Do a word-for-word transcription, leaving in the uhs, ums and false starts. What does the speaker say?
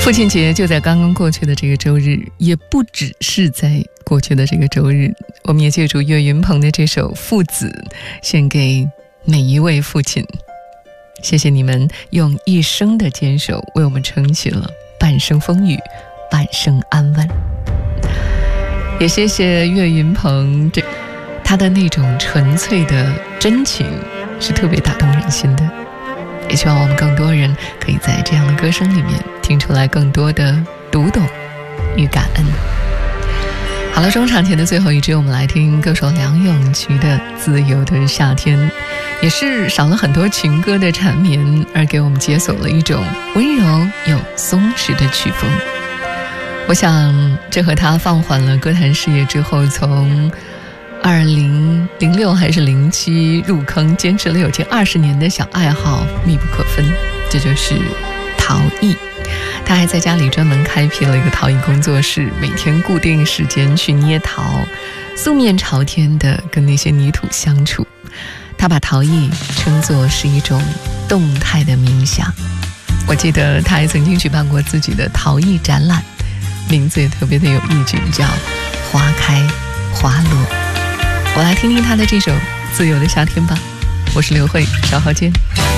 父亲节就在刚刚过去的这个周日，也不只是在过去的这个周日，我们也借助岳云鹏的这首《父子》，献给每一位父亲。谢谢你们用一生的坚守为我们撑起了半生风雨，半生安稳。也谢谢岳云鹏，这他的那种纯粹的真情是特别打动人心的。也希望我们更多人可以在这样的歌声里面听出来更多的读懂与感恩。好了，中场前的最后一支，我们来听歌手梁咏琪的《自由的夏天》，也是少了很多情歌的缠绵，而给我们解锁了一种温柔又松弛的曲风。我想这和他放缓了歌坛事业之后，从二零零六还是零七入坑，坚持了有近二十年的小爱好密不可分。这就是陶艺，他还在家里专门开辟了一个陶艺工作室，每天固定时间去捏陶，素面朝天的跟那些泥土相处。他把陶艺称作是一种动态的冥想。我记得他还曾经举办过自己的陶艺展览，名字也特别的有意境，叫花开花落。我来听听他的这首《自由的夏天》吧。我是刘慧，稍后见。